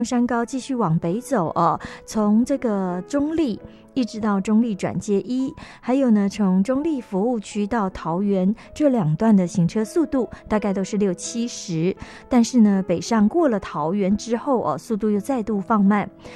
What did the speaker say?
山高继续往北走哦，从这个中立一直到中立转接1，还有呢，从中立服务区到桃园这2段的行车速度大概都是60、70，但是呢，北上过了桃园之后哦，速度又再度放慢。